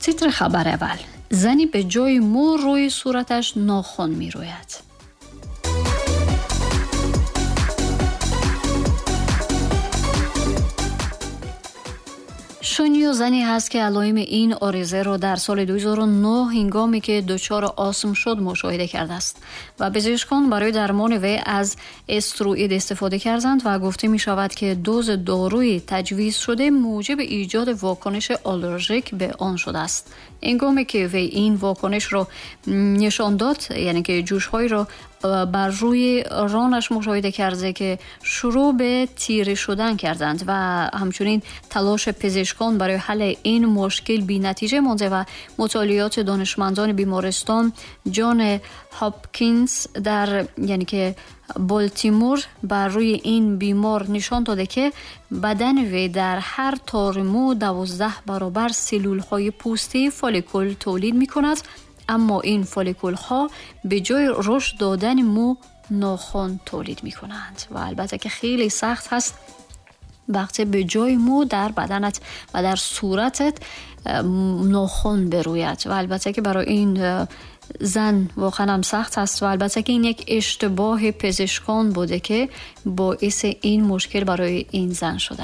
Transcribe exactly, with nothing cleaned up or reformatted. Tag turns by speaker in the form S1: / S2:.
S1: تیتر خبر اول: زنی به جای مو روی صورتش ناخن می روید. شونیو زنی هست که علائم این آرزه را در سال دو هزار و نه هنگامی که دچار آسم شد مشاهده کرده است و پزشکان برای درمان وی از استروئید استفاده کردند و گفته می شود که دوز داروی تجویز شده موجب ایجاد واکنش آلرژیک به آن شده است. هنگامی که وی این واکنش را نشان داد، یعنی که جوش‌های را بر روی رانش مشاهده کرده که شروع به تیره شدن کردند و همچنین تلاش پزشکان برای حل این مشکل بی نتیجه مانده و مطالعات دانشمندان بیمارستان جان هاپکینز در یعنی که بالتیمور بر روی این بیمار نشان داده که بدن وی در هر تار مو دوازده برابر سلول های پوستی فولیکول تولید می کند، اما این فولیکول ها به جای رشد دادن مو ناخن تولید می کنند و البته که خیلی سخت هست وقتی به جای مو در بدنت و در صورتت ناخن بروید و البته که برای این زن واقعا هم سخت است و البته که این یک اشتباه پزشکان بوده که باعث این مشکل برای این زن شده